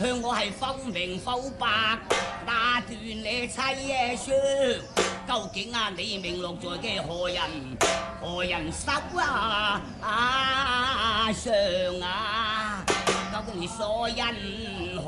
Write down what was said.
向我係否明否白，打斷你妻相。究竟啊，你名落在嘅何人手上啊？究竟你所因？